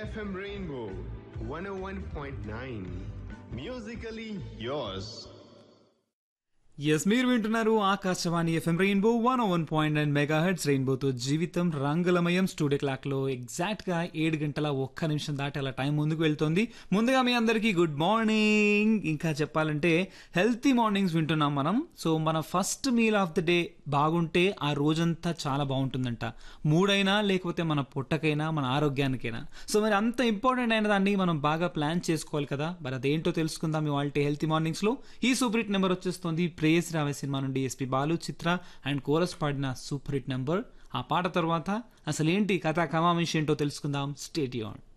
FM Rainbow 101.9. Musically yours. Yes మీరు వింటున్నారు Akashvani FM rainbow 101.9 megahertz రెయిన్బోతో జీవితం రంగులమయం స్టూడియో క్లాక్ లో ఎగ్జాక్ట్ గా 7 గంటల 1 నిమిషం దాటి అలా టైం ముందుకు వెళ్తోంది. ముందుగా మీ అందరికీ గుడ్ మార్నింగ్. ఇంకా చెప్పాలంటే హెల్తీ మార్నింగ్స్ వింటున్నాం మనం. సో మన first meal of the day బాగుంటే ఆ రోజంతా చాలా బాగుంటుందంట. మూడైనా లేకపోతే మన పొట్టకైనా మన ఆరోగ్యానికైనా. సో మరి అంత ఇంపార్టెంట్ అయిన దాన్ని మనం బాగా ప్లాన్ చేసుకోవాలి కదా. మరి అదేంటో తెలుసుకుందాం ఇవాళ హెల్తీ మార్నింగ్స్ లో. ఈ సూపర్ హిట్ నెంబర్ వచ్చేస్తుంది ప్రేయస్ రావే సినిమా నుండి SP Balu, Chitra and chorus పాడిన సూపర్ హిట్ నెంబర్. ఆ పాట తర్వాత అసలు ఏంటి కథా కమామిషి ఏంటో తెలుసుకుందాం. Stay tuned.